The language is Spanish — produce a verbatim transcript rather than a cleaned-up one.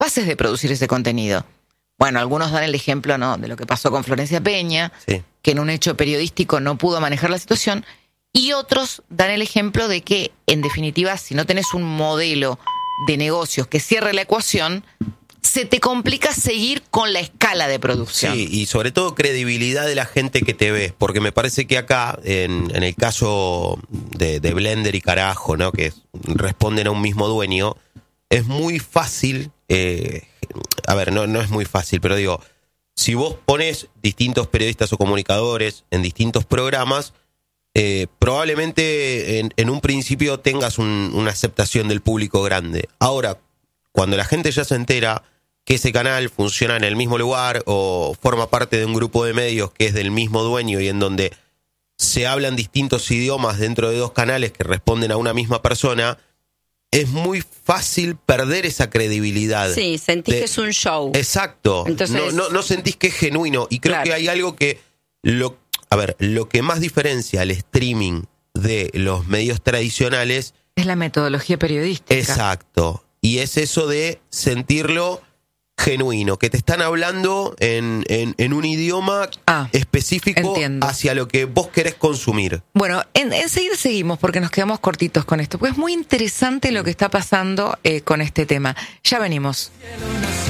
capaces de producir ese contenido. Bueno, algunos dan el ejemplo, ¿no?, de lo que pasó con Florencia Peña, sí, que en un hecho periodístico no pudo manejar la situación, y otros dan el ejemplo de que, en definitiva, si no tenés un modelo de negocios que cierre la ecuación, se te complica seguir con la escala de producción. Sí, y sobre todo credibilidad de la gente que te ve, porque me parece que acá, en, en el caso de, de Blender y Carajo, ¿no?, que responden a un mismo dueño, es muy fácil, eh, a ver, no, no es muy fácil, pero digo, si vos pones distintos periodistas o comunicadores en distintos programas, eh, probablemente en, en un principio tengas un, una aceptación del público grande. Ahora, cuando la gente ya se entera que ese canal funciona en el mismo lugar o forma parte de un grupo de medios que es del mismo dueño y en donde se hablan distintos idiomas dentro de dos canales que responden a una misma persona, es muy fácil perder esa credibilidad. Sí, sentís de, que es un show. Exacto. Entonces, no, no, no sentís que es genuino. Y creo, claro, que hay algo que... lo A ver, lo que más diferencia al streaming de los medios tradicionales... es la metodología periodística. Exacto. Y es eso de sentirlo genuino, que te están hablando en, en, en un idioma ah, específico, entiendo, hacia lo que vos querés consumir. Bueno, en, enseguida seguimos porque nos quedamos cortitos con esto, porque es muy interesante lo que está pasando eh, con este tema. Ya venimos.